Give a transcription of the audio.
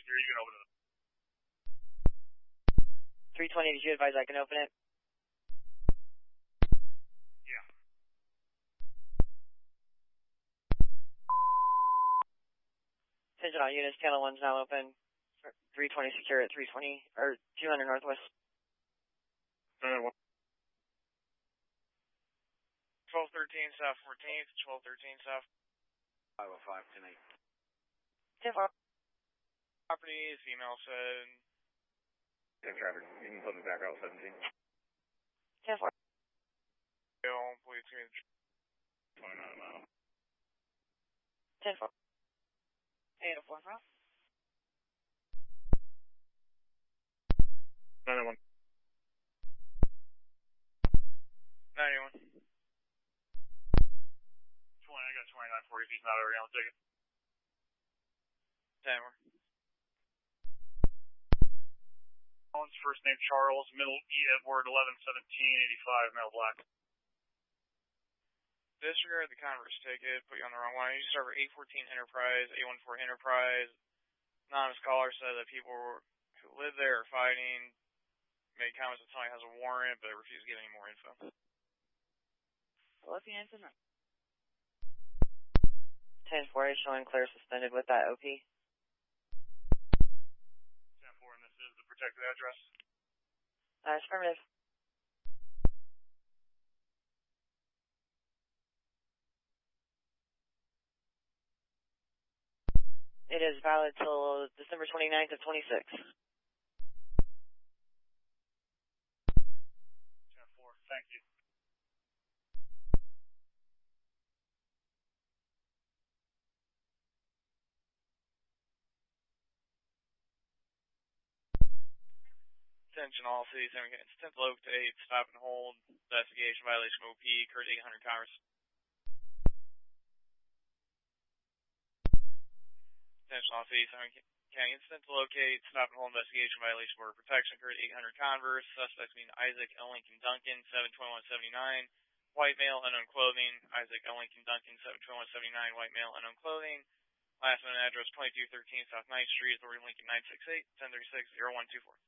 secure, you can open it. 320, did you advise I can open it? Yeah. Attention all units, channel 1's now open. 320 secure at 320, or 200 Northwest. 1213 South 14th, 1213 South 505, 10-8. 10-4. Properties, email said. Traffic, you can put me back out 17. 10-4. Please, 29 mile. 10-4. 804 from? 91. 91. 20, I got 2940 feet not already on the ticket. 10 more. First name Charles, middle E. Edward, 111785, male black. Disregard the Converse ticket, put you on the wrong one. You server 814 Enterprise, 814 Enterprise. Anonymous caller said that people who live there are fighting. Made comments that somebody has a warrant, but refused to give any more info. What's the answer now? 10-4 is showing clear suspended with that OP. 10-4, and this is the protected address. Affirmative. It is valid till December 29th of 26. 10-4, thank you. Attention all cities, intent to locate, stop and hold, investigation, violation of OP, Kurt 800 Congress. Attention all cities, County, intent to locate, stop and hold, investigation, violation of border protection, Kurt 800 Converse, suspects being Isaac L. Lincoln Duncan, 72179, white male, unknown clothing, Isaac L. Lincoln Duncan, 72179, white male, unknown clothing, last known address 2213 South 9th Street, Authority Lincoln 968, 1036-0124.